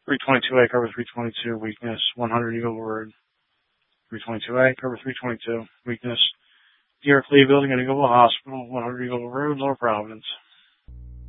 322A, cover 322, weakness, 100 Eagle Road. 322A, cover 322, weakness. York Lee Building at Eagleville Hospital, 100 Eagle Road, Lower Providence.